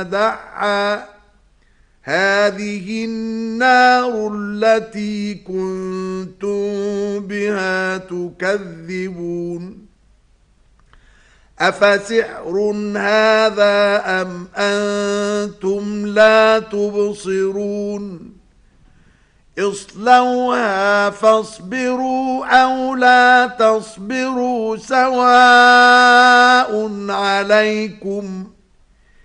دحا هذه النار التي كنتم بها تكذبون أفسحر هذا أم أنتم لا تبصرون اصلوها فاصبروا أو لا تصبروا سواء عليكم